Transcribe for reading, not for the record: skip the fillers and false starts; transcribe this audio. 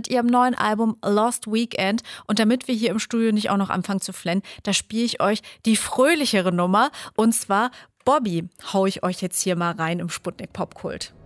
mit ihrem neuen Album Lost Weekend. Und damit wir hier im Studio nicht auch noch anfangen zu flennen, da spiele ich euch die fröhlichere Nummer. Und zwar Bobby hau ich euch jetzt hier mal rein im Sputnik Popkult.